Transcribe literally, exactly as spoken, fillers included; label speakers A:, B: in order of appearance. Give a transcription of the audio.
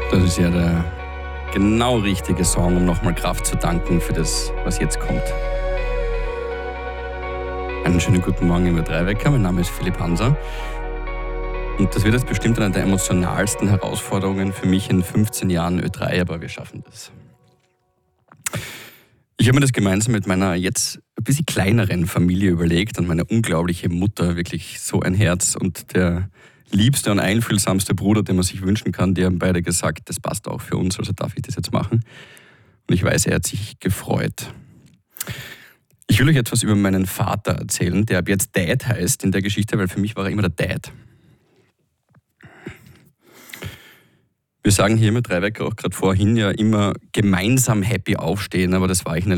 A: Das ist ja der genau richtige Song, um nochmal Kraft zu tanken für das, was jetzt kommt. Einen schönen guten Morgen im Ö drei Wecker. Mein Name ist Philipp Hanser. Und das wird jetzt bestimmt eine der emotionalsten Herausforderungen für mich in fünfzehn Jahren Ö drei, aber wir schaffen das. Ich habe mir das gemeinsam mit meiner jetzt ein bisschen kleineren Familie überlegt und meine unglaubliche Mutter, wirklich so ein Herz und der liebste und einfühlsamste Bruder, den man sich wünschen kann, die haben beide gesagt, das passt auch für uns, also darf ich das jetzt machen. Und ich weiß, er hat sich gefreut. Ich will euch etwas über meinen Vater erzählen, der ab jetzt Dad heißt in der Geschichte, weil für mich war er immer der Dad. Wir sagen hier mit Drei Wecker auch gerade vorhin ja immer gemeinsam happy aufstehen, aber das war ich in